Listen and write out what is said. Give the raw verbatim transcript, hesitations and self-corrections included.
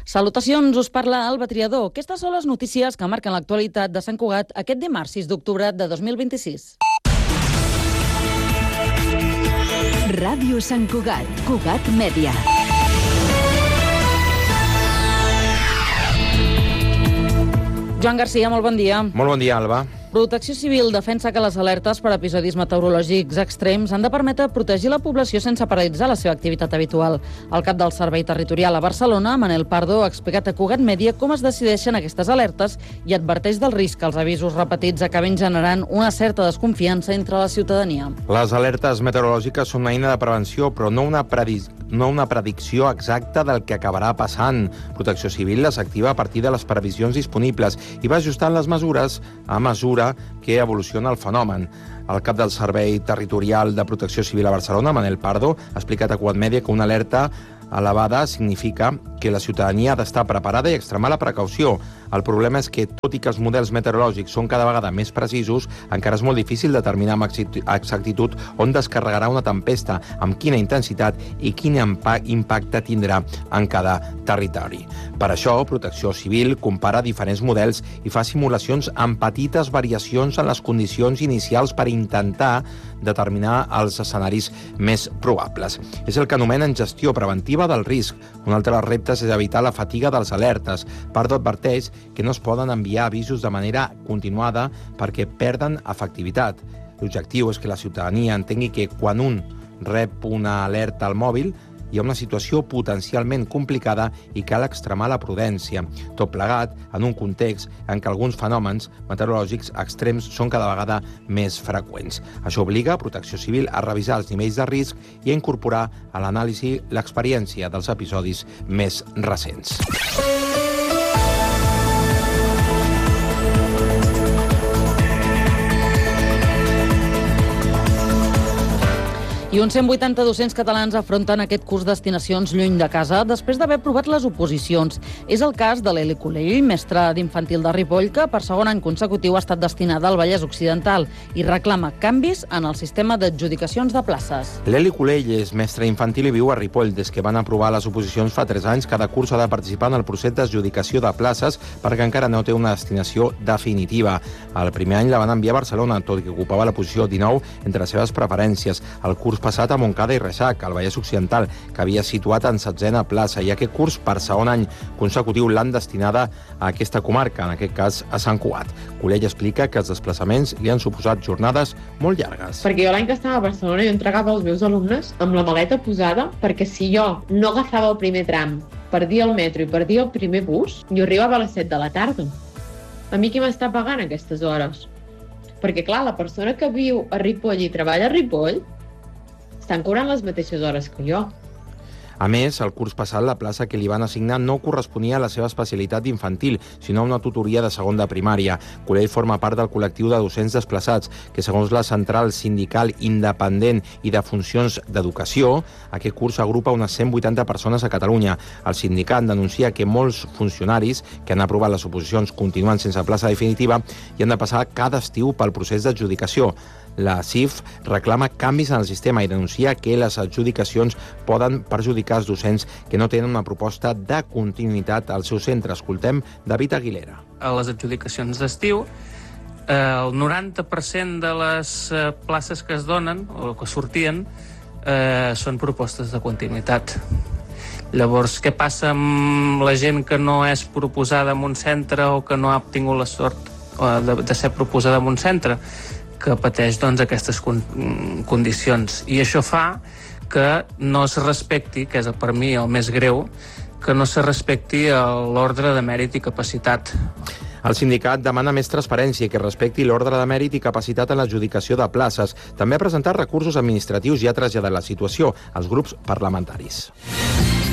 Salutacions, us parla Alba Triador. Aquestes són les notícies que marquen l'actualitat de Sant Cugat aquest dimarts sis d'octubre de dos mil vint-i-sis. Ràdio Sant Cugat, Cugat Mèdia. Joan Garcia, molt bon dia. Molt bon dia, Alba. Protecció Civil defensa que les alertes per episodis meteorològics extrems han de permetre protegir la població sense paralitzar la seva activitat habitual. El cap del Servei Territorial a Barcelona, Manel Pardo, ha explicat a Cugat Mèdia com es decideixen aquestes alertes i adverteix del risc que els avisos repetits acabin generant una certa desconfiança entre la ciutadania. Les alertes meteorològiques són una eina de prevenció, però no una, predi... no una predicció exacta del que acabarà passant. Protecció Civil les activa a partir de les previsions disponibles i va ajustant les mesures a mesura que evoluciona el fenomen. El cap del Servei Territorial de Protecció Civil a Barcelona, Manel Pardo, ha explicat a Cugat Mèdia que una alerta elevada significa que la ciutadania ha d'estar preparada i extremar la precaució. El problema és que, tot i que els models meteorològics són cada vegada més precisos, encara és molt difícil determinar amb exactitud on descarregarà una tempesta, amb quina intensitat i quin impacte tindrà en cada territori. Per això, Protecció Civil compara diferents models i fa simulacions amb petites variacions en les condicions inicials per intentar determinar els escenaris més probables. És el que anomenen gestió preventiva del risc. Un altre dels reptes és evitar la fatiga dels alertes. Pardo adverteix que no es poden enviar avisos de manera continuada perquè perden efectivitat. L'objectiu és que la ciutadania entengui que quan un rep una alerta al mòbil hi ha una situació potencialment complicada i cal extremar la prudència. Tot plegat en un context en què alguns fenòmens meteorològics extrems són cada vegada més freqüents. Això obliga a Protecció Civil a revisar els nivells de risc i a incorporar a l'anàlisi l'experiència dels episodis més recents. I uns cent vuitanta docents catalans afronten aquest curs destinacions lluny de casa després d'haver aprovat les oposicions. És el cas de l'Eli Colell, mestra d'infantil de Ripoll, que per segon any consecutiu ha estat destinada al Vallès Occidental i reclama canvis en el sistema d'adjudicacions de places. L'Eli Colell és mestra infantil i viu a Ripoll. Des que van aprovar les oposicions fa tres anys, cada curs ha de participar en el procés d'adjudicació de places perquè encara no té una destinació definitiva. El primer any la van enviar a Barcelona, tot i que ocupava la posició dinou entre les seves preferències. El curs passat a Montcada i Reixac, al Vallès Occidental, que havia situat en setzena plaça, i aquest curs, per segon any consecutiu, l'han destinada a aquesta comarca, en aquest cas a Sant Cugat. Colell explica que els desplaçaments li han suposat jornades molt llargues. Perquè jo l'any que estava a Barcelona jo entregava els meus alumnes amb la maleta posada, perquè si jo no agafava el primer tram, perdia el metro i perdia el primer bus, jo arribava a les set de la tarda. A mi qui m'està pagant aquestes hores? Perquè, clar, la persona que viu a Ripoll i treballa a Ripoll estan cobrant les mateixes hores que jo. A més, el curs passat la plaça que li van assignar no corresponia a la seva especialitat infantil, sinó a una tutoria de segon de primària. Colell forma part del col·lectiu de docents desplaçats, que segons la Central Sindical Independent i de Funcions d'Educació, aquest curs agrupa unes cent vuitanta persones a Catalunya. El sindicat denuncia que molts funcionaris que han aprovat les oposicions continuen sense plaça definitiva i han de passar cada estiu pel procés d'adjudicació. La C I F reclama canvis en el sistema i denuncia que les adjudicacions poden perjudicar els docents que no tenen una proposta de continuïtat al seu centre. Escoltem David Aguilera. A les adjudicacions d'estiu, el noranta per cent de les places que es donen o que sortien eh, són propostes de continuïtat. Llavors, què passa amb la gent que no és proposada en un centre o que no ha obtingut la sort de, de ser proposada en un centre? Que pateix doncs, aquestes con condicions. I això fa que no es respecti, que és per mi el més greu, que no se respecti l'ordre de mèrit i capacitat. El sindicat demana més transparència i que respecti l'ordre de mèrit i capacitat en l'adjudicació de places. També ha presentat recursos administratius i ha traslladat la situació als grups parlamentaris.